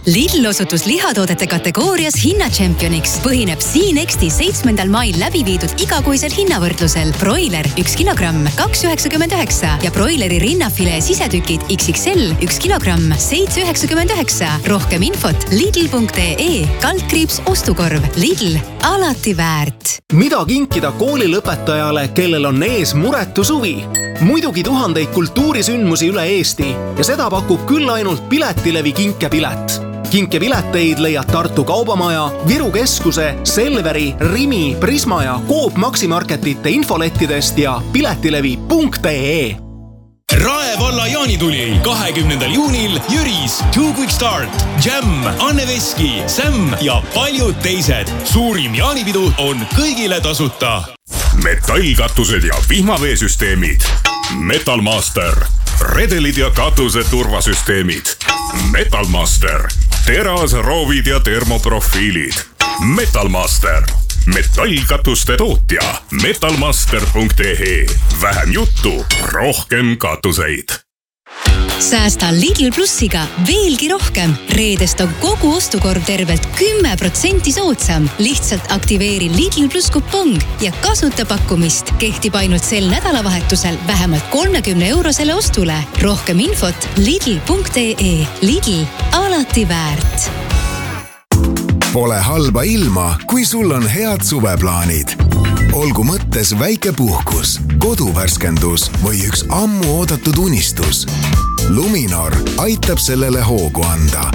Lidl osutus lihatoodete kategoorias hinnatšempioniks. Põhineb Siinexti 7. mail läbi viidud igakuisel hinnavõrdlusel. Broiler 1 kilogramm 2,99 ja broileri rinnafilee sisetükid XXL 1 kilogramm 7,99. Rohkem infot lidl.ee/ostukorv. Lidl, alati väärt. Mida kinkida koolilõpetajale, kellel on ees muretu suvi? Muidugi tuhandeid kultuurisündmusi üle Eesti ja seda pakub küll ainult Piletilevi kinkepilet. Kinkepileteid leiad Tartu Kaubamaja, Viru Keskuse, Selveri, Rimi, Prisma ja Coop Maximarketite infolettidest ja piletilevi.ee. Rae valla jaanituli 20. juunil Jüris, Two Quick Start, Jam, Anne Veski, Sam ja paljud teised. Suurim jaanipidu on kõigile tasuta. Metallkatused ja vihmaveesüsteemid. Metalmaster. Redelid ja katuse turvasüsteemid. Metalmaster. Terasroovid ja termoprofiilid. Metalmaster. Metallkatuste tootja. Metalmaster.ee. Vähem juttu, rohkem katuseid. Säästa Lidl Plussiga veelgi rohkem. Reedest on kogu ostukorv tervelt 10% soodsam. Lihtsalt aktiveeri Lidl Plus kupong ja kasuta pakkumist. Kehtib ainult sel nädalavahetusel vähemalt 30-eurosele ostule. Rohkem infot lidl.ee. Lidl, alati väärt. Pole halba ilma, kui sul on head suveplaanid. Olgu mõttes väike puhkus, koduvärskendus või üks ammu oodatud unistus. Luminor aitab sellele hoogu anda.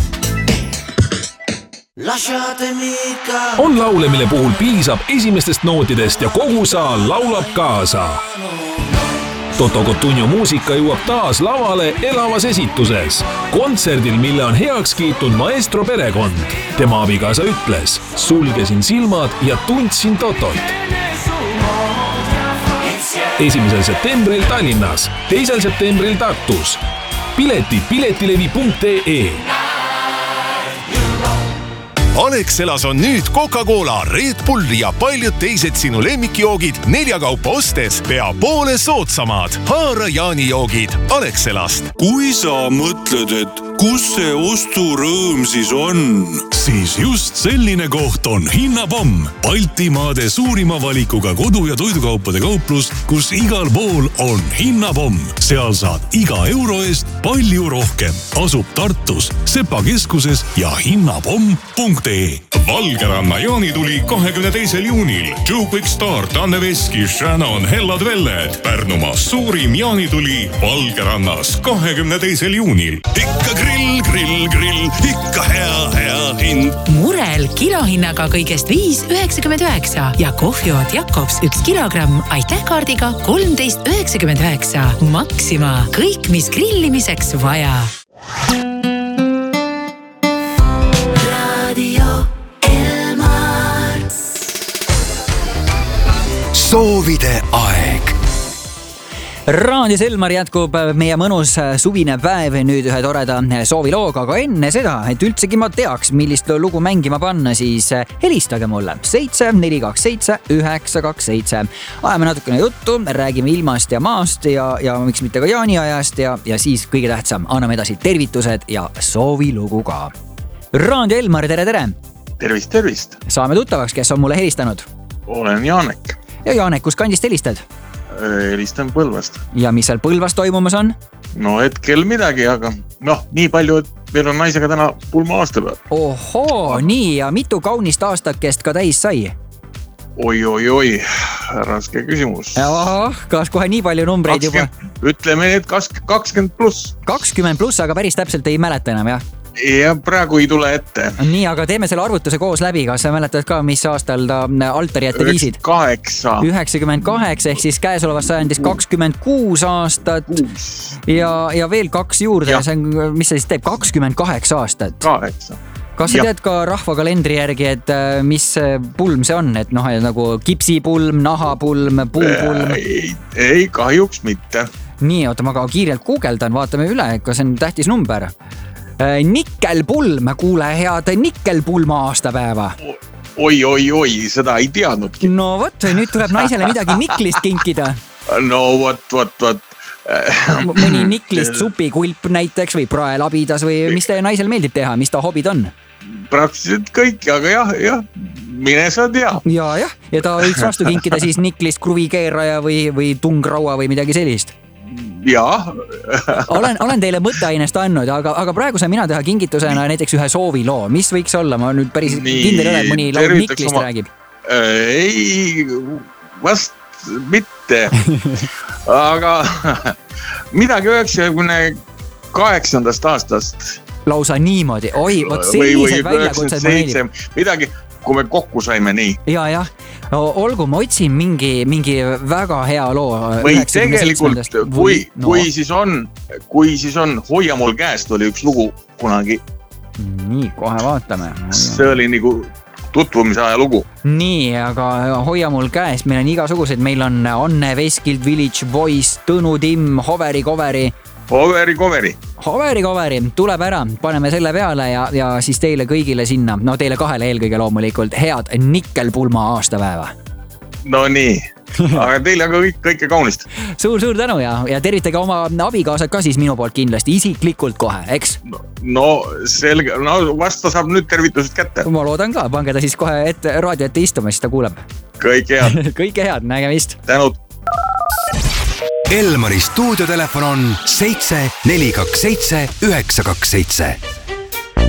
On laule, mille puhul piisab esimestest nootidest ja kogu saal laulab kaasa. Toto Cotugno muusika jõuab taas lavale elavas esituses. Kontserdil, mille on heaks kiitnud maestro perekond. Tema abikaasa ütles, sulgesin silmad ja tundsin Totot. 1. septembril Tallinnas, 2. septembril Tartus. Piletid piletilevi.ee. Alexelas on nüüd Coca-Cola, Red Bull ja paljud teised sinu lemmikjoogid 4 kaupa ostes pea poole soodsamad. Haara jaanijoogid Alexelast. Kui sa mõtled, et kus see osturõõm siis on? Siis just selline koht on Hinnapomm. Baltimaade suurima valikuga kodu- ja toidukaupade kauplus, kus igal pool on Hinnapomm. Seal saad iga euro eest palju rohkem. Asub Tartus, Sepa keskuses ja hinnapomm.ee. Valgeranna jaanituli 22. juunil. Two Quick Start, Anne Veski, Shannon, Hellad Velled. Pärnumaa suurim jaanituli Valgerannas 22. juunil. Ikka grill, ikka hea hind. Murel kilohinnaga kõigest 5,99 ja kohvioot Jakobs 1 kilogramm aitähkaardiga 13,99. Maxima, kõik mis grillimiseks vaja. Soovide aeg. Raadios Elmar jätkub meie mõnus suvine päev nüüd ühe toreda soovilooga, aga enne seda, et üldsegi ma teaks, millist lugu mängima panna, siis helistage mulle 7427 927. Ajame natukene juttu, räägime ilmast ja maast ja miks mitte ka jaaniajast ja siis kõige tähtsam, anname edasi tervitused ja soovilugu ka. Raadio Elmar, tere! Tervist! Saame tuttavaks, kes on mulle helistanud? Olen Jaanek. Ja Jaanek, kus kandist helistad? Helistan Põlvast. Ja mis seal Põlvas toimumas on? No hetkel midagi, aga nii palju, et meil on naisega täna pulma aasta peal. Ohoo, nii ja mitu kaunist aastakest ka täis sai? Oi, raske küsimus. Kas kohe nii palju numbreid 20, juba? Ütleme, et 20 pluss. 20 pluss, aga päris täpselt ei mäleta enam, jah? Ja praegu ei tule ette. Nii, aga teeme selle arvutuse koos läbi. Kas sa mäletad ka, mis aastal ta altari ette viisid? 98 ehk siis käesolevas sajandis 26 aastat ja veel 2 juurde. Mis see siis teeb? 28 aastat. 8. Kas sa tead ka rahvakalendri järgi, et mis pulm see on? Et nagu kipsipulm, nahapulm, puupulm? Ei, kahjuks mitte. Nii, oota, ma ka kiirelt guugeldan, vaatame üle, kas on tähtis number. Nikkelpulm, kuule head nikkelpulma aastapäeva. Oi, seda ei teadnudki. No vot, nüüd tuleb naisele midagi niklist kinkida. No vot. mõni Niklist supikulp näiteks või praelabidas või mis teie naisel meeldib teha, mis ta hobid on? Praktiliselt kõik, aga jah, mine sa tea. Ja ta võiks vastu kinkida siis Niklist kruvikeeraja või tungraua või midagi sellist. Jaa. olen teile mõtteainest andnud, aga praegu saan mina teha kingitusena näiteks ühe sooviloo. Mis võiks olla? Ma nüüd päris kindel ole, mõni laul Niklist räägib. Ei, vast mitte. Aga midagi 98. aastast. Lausa niimoodi. Oi, võt sellised väljakutsed ma needib. Midagi, kui me kokku saime nii. Ja. No, olgu, ma otsin mingi väga hea loo. Või tegelikult, kui siis on Hoia mul käest oli üks lugu kunagi. Nii, kohe vaatame. See oli nagu tutvumise aja lugu. Nii, aga Hoia mul käest, meil on igasugused, meil on Anne Veskild, Village Boys, Tõnu Timm, Hoveri Koveri, tuleb ära, paneme selle peale ja siis teile kõigile sinna, no teile kahele eelkõige loomulikult, head Nikkelpulma aastapäeva. No nii, aga teile aga kõike kaunist. Suur tänu ja tervitage oma abikaasad ka siis minu poolt kindlasti, isiklikult kohe, eks? No selge, no vasta saab nüüd tervitused kätte. Ma loodan ka, pange ta siis kohe raadio ette istuma, siis ta kuuleb. Kõike head. Kõike head, nägemist. Tänud. Elmari stuudiotelefon on 7 427 927.